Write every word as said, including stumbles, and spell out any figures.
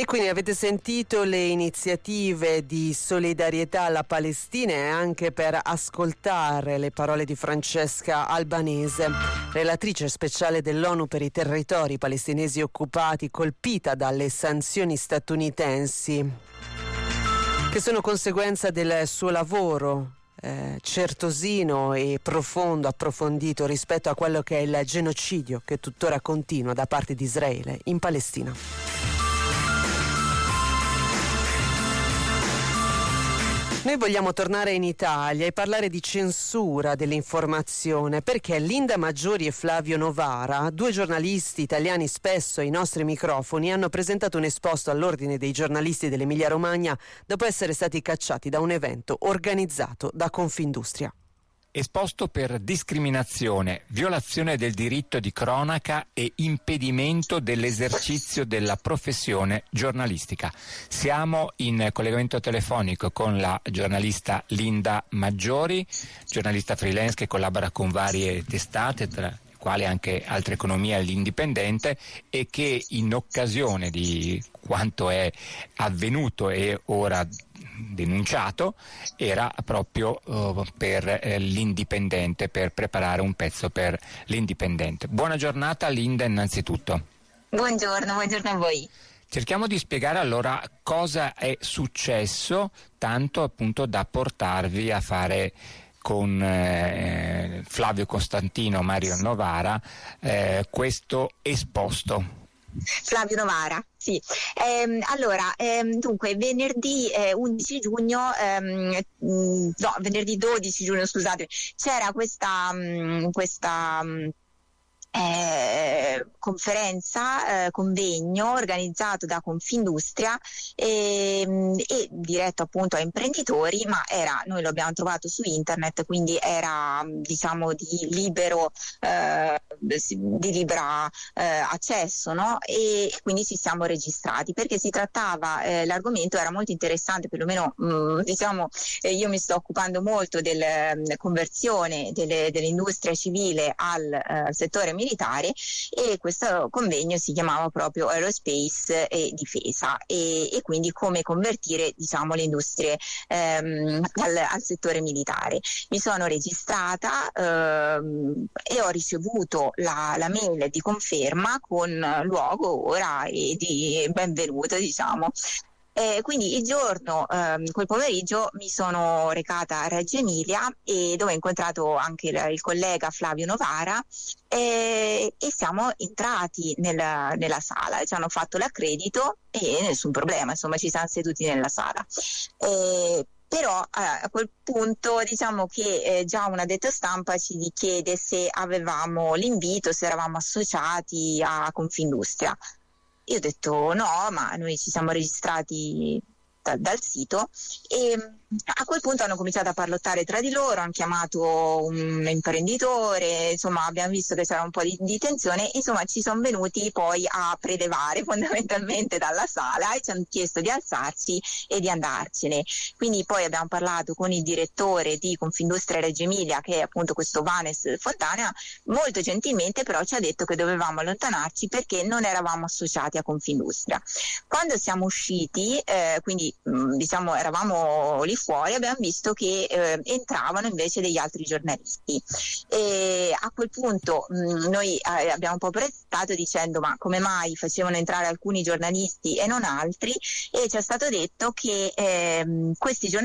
E quindi avete sentito le iniziative di solidarietà alla Palestina e anche per ascoltare le parole di Francesca Albanese, relatrice speciale dell'ONU per i territori palestinesi occupati, colpita dalle sanzioni statunitensi, che sono conseguenza del suo lavoro eh, certosino e profondo, approfondito rispetto a quello che è il genocidio che tuttora continua da parte di Israele in Palestina. Noi vogliamo tornare in Italia e parlare di censura dell'informazione, perché Linda Maggiori e Flavio Novara, due giornalisti italiani spesso ai nostri microfoni, hanno presentato un esposto all'ordine dei giornalisti dell'Emilia Romagna dopo essere stati cacciati da un evento organizzato da Confindustria. Esposto per discriminazione, violazione del diritto di cronaca e impedimento dell'esercizio della professione giornalistica. Siamo in collegamento telefonico con la giornalista Linda Maggiori, giornalista freelance che collabora con varie testate, tra le quali anche Altra Economia e l'Indipendente, e che in occasione di quanto è avvenuto e ora denunciato era proprio uh, per eh, l'Indipendente, per preparare un pezzo per l'Indipendente. Buona giornata Linda innanzitutto. Buongiorno, buongiorno a voi. Cerchiamo di spiegare allora cosa è successo, tanto appunto da portarvi a fare con eh, Flavio Costantino, Mario Novara, eh, questo esposto. Flavio Novara, sì. Ehm, allora, ehm, dunque, venerdì eh, undici giugno, ehm, mh, no, venerdì dodici giugno, scusate, c'era questa, mh, questa mh, Eh, conferenza, eh, convegno organizzato da Confindustria e, e diretto appunto a imprenditori, ma era, noi lo abbiamo trovato su internet, quindi era diciamo di libero eh, di libera eh, accesso, no? E quindi ci siamo registrati perché si trattava, eh, l'argomento era molto interessante, perlomeno mh, diciamo eh, io mi sto occupando molto della conversione delle, dell'industria civile al eh, settore militare, e questo convegno si chiamava proprio Aerospace e Difesa, e, e quindi come convertire diciamo le industrie ehm, al, al settore militare. Mi sono registrata ehm, e ho ricevuto la, la mail di conferma con luogo, ora e di benvenuto diciamo. Eh, quindi il giorno, ehm, quel pomeriggio mi sono recata a Reggio Emilia, e dove ho incontrato anche il, il collega Flavio Novara, eh, e siamo entrati nella, nella sala, ci hanno fatto l'accredito e nessun problema, insomma ci siamo seduti nella sala. Eh, Però eh, a quel punto diciamo che eh, già un addetto stampa ci chiede se avevamo l'invito, se eravamo associati a Confindustria. Io ho detto no, ma noi ci siamo registrati da, dal sito, e a quel punto hanno cominciato a parlottare tra di loro, hanno chiamato un imprenditore, insomma abbiamo visto che c'era un po' di, di tensione, insomma ci sono venuti poi a prelevare fondamentalmente dalla sala e ci hanno chiesto di alzarci e di andarcene. Quindi poi abbiamo parlato con il direttore di Confindustria Reggio Emilia, che è appunto questo Vanes Fontana, molto gentilmente però ci ha detto che dovevamo allontanarci perché non eravamo associati a Confindustria. Quando siamo usciti, eh, quindi mh, diciamo eravamo lì fuori, abbiamo visto che eh, entravano invece degli altri giornalisti, e a quel punto mh, noi eh, abbiamo un po' protestato dicendo ma come mai facevano entrare alcuni giornalisti e non altri, e ci è stato detto che eh, questi giornalisti